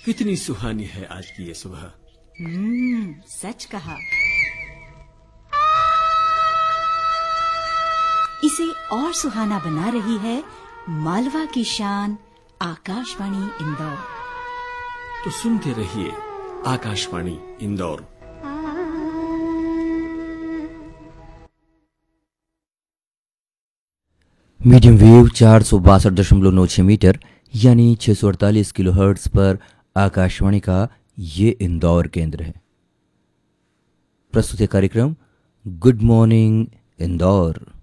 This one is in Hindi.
कितनी सुहानी है आज की ये सुबह। सच कहा। इसे और सुहाना बना रही है मालवा की शान आकाशवाणी इंदौर। तो सुनते रहिए Akashvani Indore. Medium wave 462.96 metre यानी 648 किलोहर्ट्ज पर आकाशवाणी का ये इंदौर केंद्र है। प्रस्तुत है कार्यक्रम गुड मॉर्निंग इंदौर।